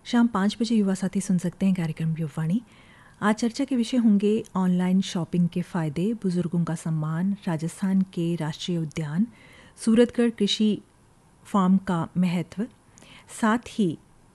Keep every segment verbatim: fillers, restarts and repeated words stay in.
शाम पाँच बजे युवा साथी सुन सकते हैं कार्यक्रम युववाणी। आज चर्चा के विषय होंगे ऑनलाइन शॉपिंग के फ़ायदे, बुजुर्गों का सम्मान, राजस्थान के राष्ट्रीय उद्यान, सूरतगढ़ कृषि फार्म का महत्व, साथ ही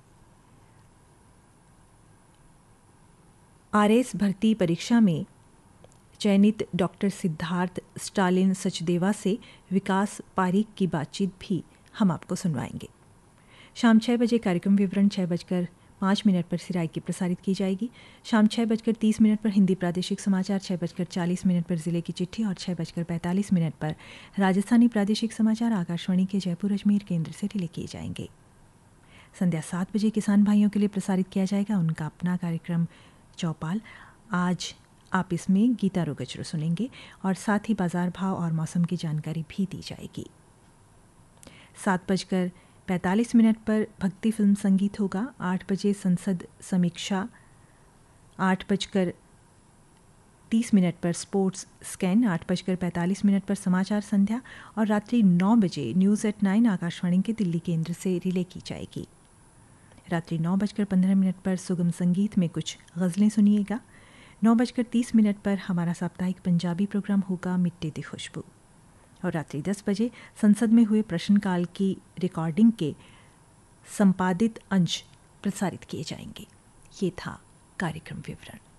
आरएस भर्ती परीक्षा में चयनित डॉक्टर सिद्धार्थ स्टालिन सचदेवा से विकास पारीक की बातचीत भी हम आपको सुनवाएंगे। शाम छः बजे कार्यक्रम विवरण छः बजकर पाँच मिनट पर सिराई की प्रसारित की जाएगी। शाम छः बजकर तीस मिनट पर हिंदी प्रादेशिक समाचार, छः बजकर चालीस मिनट पर ज़िले की चिट्ठी और छः बजकर पैंतालीस मिनट पर राजस्थानी प्रादेशिक समाचार आकाशवाणी के जयपुर अजमेर केंद्र से रिले किए जाएंगे। संध्या सात बजे किसान भाइयों के लिए प्रसारित किया जाएगा उनका अपना कार्यक्रम चौपाल। आज आप इसमें गीता रोगचरो सुनेंगे और साथ ही बाजार भाव और मौसम की जानकारी भी दी जाएगी। सात बजकर पैंतालीस मिनट पर भक्ति फिल्म संगीत होगा। आठ बजे संसद समीक्षा, आठ बजकर तीस मिनट पर स्पोर्ट्स स्कैन, आठ बजकर पैंतालीस मिनट पर समाचार संध्या और रात्रि नौ बजे न्यूज़ एट नाइन आकाशवाणी के दिल्ली केंद्र से रिले की जाएगी। रात्रि नौ बजकर पंद्रह मिनट पर सुगम संगीत में कुछ गज़लें सुनिएगा। नौ बजकर तीस मिनट पर हमारा साप्ताहिक पंजाबी प्रोग्राम होगा मिट्टी दी खुशबू और रात्रि दस बजे संसद में हुए प्रश्नकाल की रिकॉर्डिंग के संपादित अंश प्रसारित किए जाएंगे। ये था कार्यक्रम विवरण।